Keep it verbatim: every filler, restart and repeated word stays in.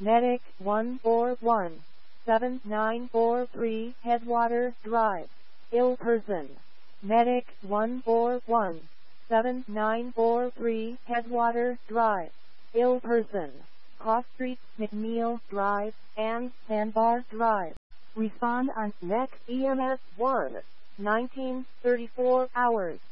Medic one four one, seven nine four three Headwater Drive, ill person. Medic one four one, seven nine four three Headwater Drive, ill person. Cross Street, McNeil Drive, and Sandbar Drive. Respond on next E M S one, nineteen thirty-four hours.